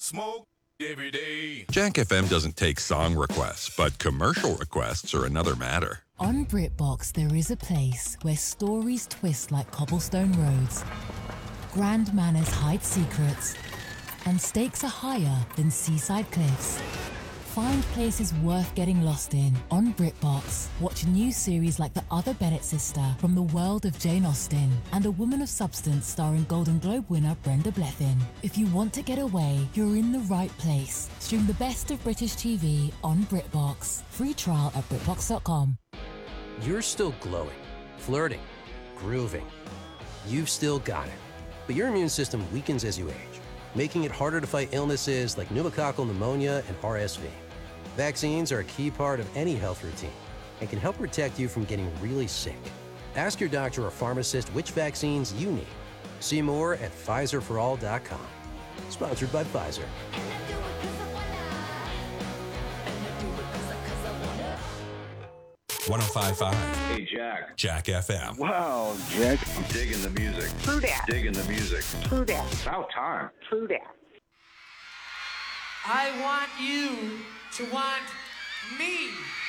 Smoke every day. Jack FM doesn't take song requests, but commercial requests are another matter. On BritBox, there is a place where stories twist like cobblestone roads, grand manners hide secrets, and stakes are higher than seaside cliffs. Find places worth getting lost in on BritBox. Watch new series like The Other Bennett Sister from the world of Jane Austen and A Woman of Substance starring Golden Globe winner Brenda Blethyn. If you want to get away, you're in the right place. Stream the best of British TV on BritBox. Free trial at BritBox.com. You're still glowing, flirting, grooving. You've still got it. But your immune system weakens as you age, making it harder to fight illnesses like pneumococcal pneumonia and RSV. Vaccines are a key part of any health routine and can help protect you from getting really sick. Ask your doctor or pharmacist which vaccines you need. See more at PfizerForAll.com. Sponsored by Pfizer. 105.5. Hey, Jack. Jack FM. Wow, Jack. I'm digging the music. True that. Digging the music. True that. About time. True that. I want you to want me.